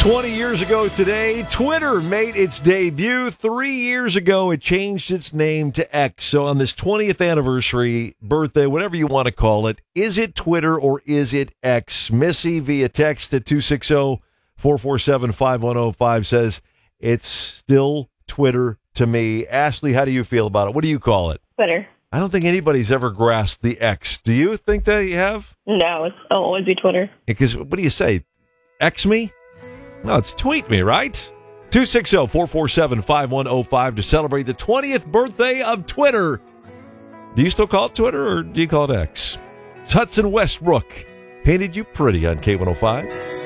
20 years ago today, Twitter made its debut. 3 years ago, it changed its name to X. So on this 20th anniversary, birthday, whatever you want to call it, is it Twitter or is it X? Missy via text at 260-447-5105 says, it's still Twitter to me. Ashley, how do you feel about it? What do you call it? Twitter. I don't think anybody's ever grasped the X. Do you think that you have? No, it'll always be Twitter. Because what do you say? X me? No, it's tweet me, right? 260-447-5105 to celebrate the 20th birthday of Twitter. Do you still call it Twitter or do you call it X? It's Hudson Westbrook. Painted You Pretty on K105.